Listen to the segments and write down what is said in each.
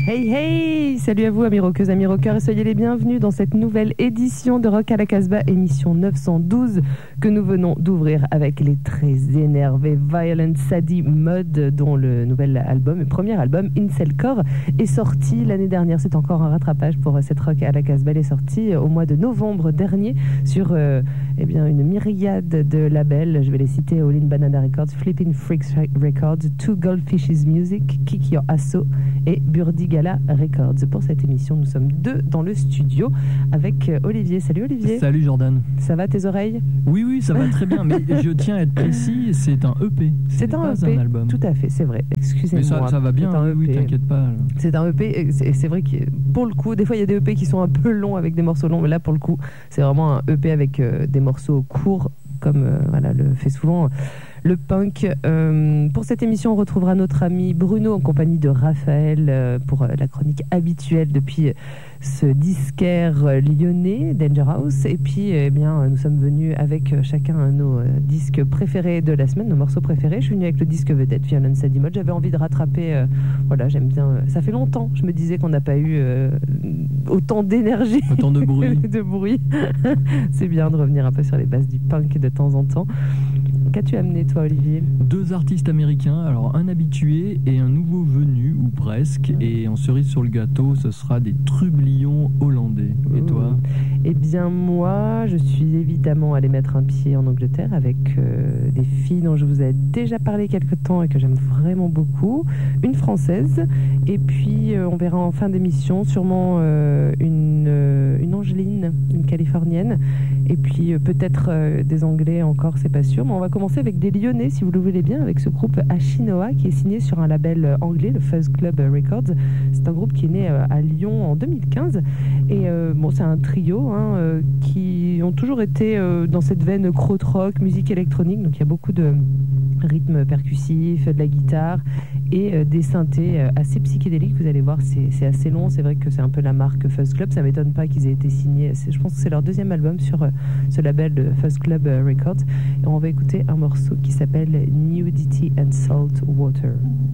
Hey hey, salut à vous amis rockeuses, amis rockeurs et soyez les bienvenus dans cette nouvelle édition de Rock à la Casbah, émission 912 que nous venons d'ouvrir avec les très énervés Violent Sadie Mud dont le nouvel album, le premier album Incelcore est sorti l'année dernière. C'est encore un rattrapage pour cette Rock à la Casbah. Elle est sortie au mois de novembre dernier sur une myriade de labels. Je vais les citer: All in Banana Records, Flippin' Freaks Records, Two Goldfishes Music, Kick Your Asso et Burdigala Records. Pour cette émission, nous sommes deux dans le studio avec Olivier. Salut Olivier. Salut Jordan. Ça va tes oreilles? Oui, ça va très bien, mais je tiens à être précis, c'est un EP. C'est un EP, un album. Tout à fait, c'est vrai. Excusez-moi. Mais ça va bien, oui, t'inquiète pas. C'est un EP, et c'est vrai que pour le coup, des fois il y a des EP qui sont un peu longs avec des morceaux longs, mais là pour le coup, c'est vraiment un EP avec des morceaux courts, comme le fait souvent le punk. Pour cette émission, on retrouvera notre ami Bruno en compagnie de Raphaël pour la chronique habituelle depuis ce disquaire lyonnais, Danger House. Et puis, nous sommes venus avec chacun nos disques préférés de la semaine, nos morceaux préférés. Je suis venue avec le disque vedette, Violent Sadie Mud. J'avais envie de rattraper, j'aime bien. Ça fait longtemps, je me disais qu'on n'a pas eu autant d'énergie. Autant de bruit. de bruit. C'est bien de revenir un peu sur les bases du punk de temps en temps. Qu'as-tu amené, toi, Olivier? 2 artistes américains, alors un habitué et un nouveau venu, ou presque. Et en cerise sur le gâteau, ce sera des trublions hollandais. Et toi? Eh bien, moi, je suis évidemment allée mettre un pied en Angleterre avec des filles dont je vous ai déjà parlé quelque temps et que j'aime vraiment beaucoup. Une française, et puis on verra en fin d'émission sûrement une Angeline, une Californienne, et puis peut-être des Anglais encore, c'est pas sûr. Mais on va commencer avec des Lyonnais, si vous le voulez bien, avec ce groupe Ashinoa qui est signé sur un label anglais, le Fuzz Club Records. C'est un groupe qui est né à Lyon en 2015, et c'est un trio qui ont toujours été dans cette veine krautrock, musique électronique, donc il y a beaucoup de rythmes percussifs, de la guitare et des synthés assez psychédéliques. Vous allez voir, c'est assez long. C'est vrai que c'est un peu la marque Fuzz Club. Ça m'étonne pas qu'ils aient été signés. Je pense que c'est leur deuxième album sur ce label de Fuzz Club Records. Et on va écouter un morceau qui s'appelle Nudity and Salt Water.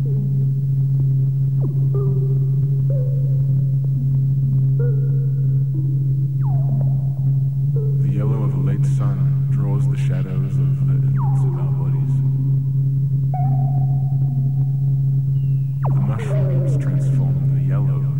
The yellow of a late sun draws the shadows of the inwards of our bodies. The mushrooms transform the yellow